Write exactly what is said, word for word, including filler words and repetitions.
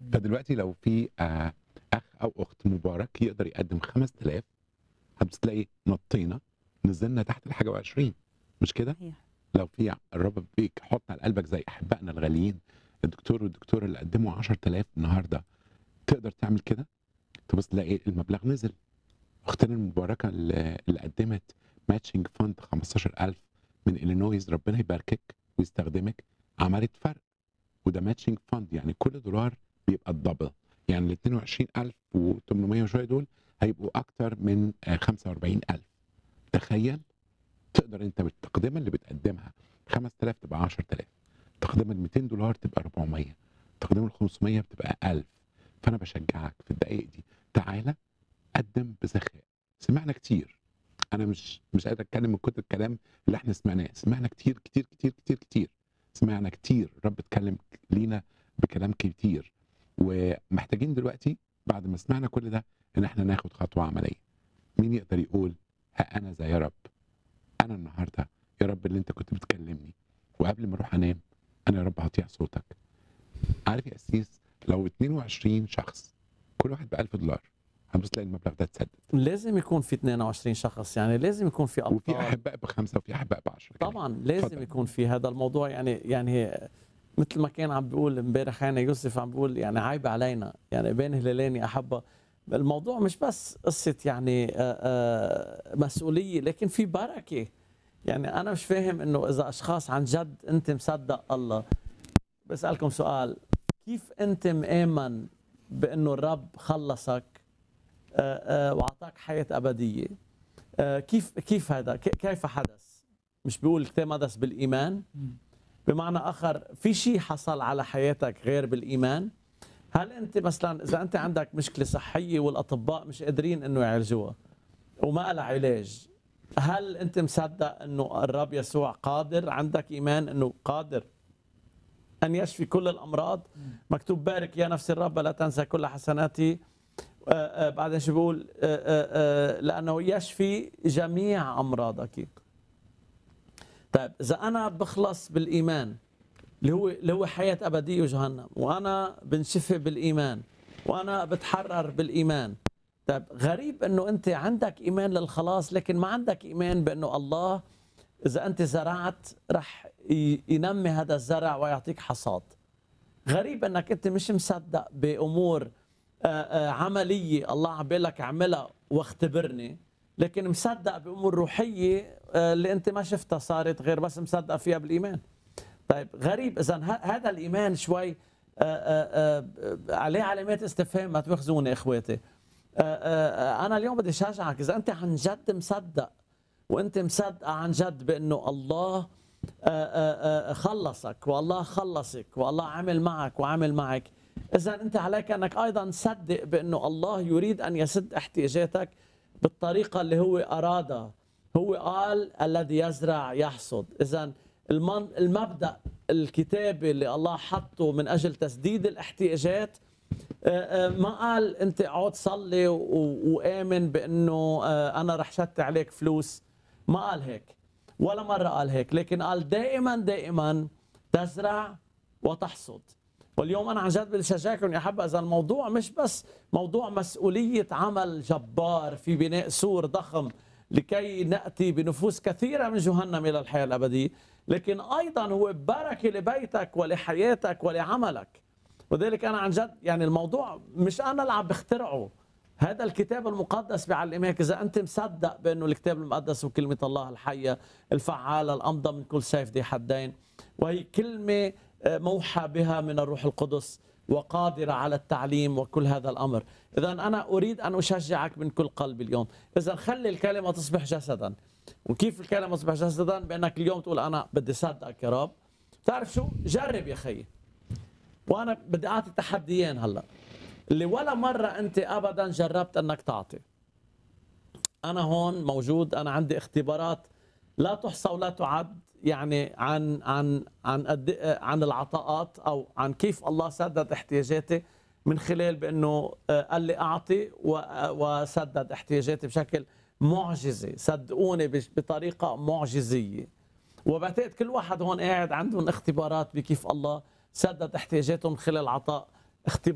فدلوقتي لو في آه، اخ او اخت مبارك يقدر يقدم خمسة آلاف، هتلاقي نطينا نزلنا تحت الحاجه وعشرين، مش كده؟ صحيح. لو في الرب بيك حط على قلبك زي احبائنا الغاليين الدكتور والدكتوره اللي قدموا عشرة آلاف النهارده، تقدر تعمل كده؟ تبص تلاقي المبلغ نزل. اختنا المباركه اللي اللي قدمت ماتشنج فند خمستاشر ألف من إلينويز، ربنا يباركك ويستخدمك، عملت فرق. وده ماتشنج فند، يعني كل دولار بيبقى الدبل، يعني ال اتنين وعشرين ألف وتمنمية وشويه دول هيبقوا اكتر من آه، خمسة وأربعين ألف. تخيل، تقدر انت بالتقدمه اللي بتقدمها خمسة آلاف تبقى عشرة آلاف، تقدم ال ميتين دولار تبقى أربعمية، تقدم ال خمسمية بتبقى ألف. فانا بشجعك في الدقائق دي، تعالى قدم بسخاء. سمعنا كتير، انا مش مش قادر اتكلم من كتر الكلام اللي احنا سمعناه، سمعنا كتير كتير كتير كتير كتير، سمعنا كتير، رب اتكلم لينا بكلام كتير. ومحتاجين دلوقتي بعد ما سمعنا كل ده ان احنا ناخد خطوه عمليه. مين يقدر يقول ها انا ذا يا رب؟ انا النهارده يا رب اللي انت كنت بتكلمني، وقبل ما اروح انام انا يا رب هطيع صوتك. عارف يا قسيس، لو اتنين وعشرين شخص كل واحد ب ألف دولار، هتبص تلاقي المبلغ ده اتسدد. لازم يكون في اثنين وعشرين شخص، يعني لازم يكون في وفي ابطال. احباء بخمسه وفي احباء بعشره كمان. طبعا لازم اتفضل. يكون في هذا الموضوع، يعني يعني مثل ما كان عم بيقول امبارح يعني يوسف، عم بيقول يعني عيب علينا، يعني بين هلالين يا احبه. الموضوع مش بس قصه يعني آه، آه، مسؤوليه، لكن في بركه. يعني انا مش فاهم انه اذا اشخاص عن جد انت مصدق الله. بسالكم سؤال: كيف انت مآمن بانه الرب خلصك آه، آه، واعطاك حياه ابديه؟ آه، كيف كيف هذا ك- كيف حدث؟ مش بيقول الكتاب حدث بالايمان؟ بمعنى اخر، في شيء حصل على حياتك غير بالايمان؟ هل انت مثلا اذا انت عندك مشكله صحيه والاطباء مش قادرين انه يعالجوها وما لها علاج، هل انت مصدق انه الرب يسوع قادر؟ عندك ايمان انه قادر ان يشفي كل الامراض؟ مكتوب: بارك يا نفس الرب لا تنسى كل حسناتي. آه، آه، بعدين شو بيقول؟ آه، آه، آه، لانه يشفي جميع امراضك. طيب اذا انا بخلص بالايمان اللي هو اللي هو حياه ابديه وجهنم، وانا بنشفي بالايمان، وانا بتحرر بالايمان، طيب غريب انه انت عندك ايمان للخلاص لكن ما عندك ايمان بانه الله اذا انت زرعت رح ي- ينمي هذا الزرع ويعطيك حصاد. غريب انك انت مش مصدق بامور آه، آه، عمليه الله عم بيقول لك اعملها واختبرني، لكن مصدق بامور روحيه آه، اللي انت ما شفتها صارت غير بس مصدق فيها بالايمان. طيب غريب، اذا هذا الايمان شوي آه، آه، آه، عليه علامات استفهام، ما تاخذوني اخواتي. آه، آه، آه، انا اليوم بدي شجعك، اذا انت عن جد مصدق وانت مصدقه عن جد بانه الله آه، آه، آه، خلصك، والله خلصك، والله عمل معك وعمل معك، اذا انت عليك انك ايضا تصدق بانه الله يريد ان يسد احتياجاتك بالطريقه اللي هو ارادها. هو قال: الذي يزرع يحصد. اذا المن- المبدا الكتابي اللي الله حطه من اجل تسديد الاحتياجات، آه، آه، ما قال انت اقعد صلي و- وامن بانه آه، انا رح شت عليك فلوس. ما قال هيك، ولا مره قال هيك، لكن قال دائما دائما تزرع وتحصد. واليوم انا عن جد بدي اشجعكم يا حبا، اذا الموضوع مش بس موضوع مسؤوليه عمل جبار في بناء سور ضخم لكي ناتي بنفوس كثيره من جهنم الى الحياه الابديه، لكن ايضا هو بركه لبيتك ولحياتك ولعملك. وذلك انا عن جد يعني الموضوع مش انا اللي عم بخترعه، هذا الكتاب المقدس بيعلم هيك. اذا انت مصدق بانه الكتاب المقدس وكلمه الله الحيه الفعاله الامضى من كل سيف ذي حدين، وهي كلمه آه، موحى بها من الروح القدس وقادره على التعليم وكل هذا الامر، اذا انا اريد ان اشجعك من كل قلبي اليوم. اذا خلي الكلمه تصبح جسدا. وكيف الكلمه تصبح جسدا؟ بانك اليوم تقول: انا بدي صدقك يا رب. تعرف شو؟ جرب يا خيي. وانا بدي اعطي تحديين هلا، اللي ولا مره انت ابدا جربت انك تعطي. انا هون موجود، انا عندي اختبارات لا تحصى ولا تعد، يعني عن عن عن قد عن العطاءات او عن كيف الله سدد احتياجاتي من خلال بانه آه، قال لي اعطي و- وسدد احتياجاتي بشكل معجزي، صدقوني بش- بطريقه معجزيه. وبعتقد كل واحد هون قاعد عندهم اختبارات بكيف الله سدد احتياجاتهم من خلال عطاء. اختبار